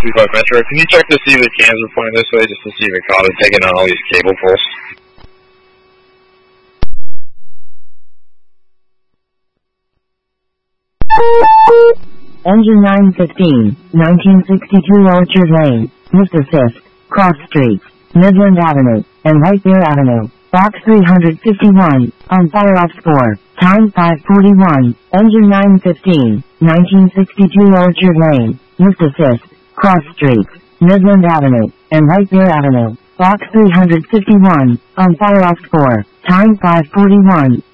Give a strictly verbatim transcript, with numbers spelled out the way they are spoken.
sixty-five Metro. Can you check to see if the cams are pointing this way, just to see if it caught it taking on all these cable pulls? Engine nine fifteen, nineteen sixty-two Orchard Lane, Mister Fifth, Cross Streets, Midland Avenue, and White Bear Avenue, Box three hundred fifty-one, on fire off score, time five forty-one, Engine nine fifteen, nineteen sixty-two Orchard Lane, Mister Fifth, Cross Streets, Midland Avenue, and White Bear Avenue, Box three hundred fifty-one, on fire off score, time five forty-one.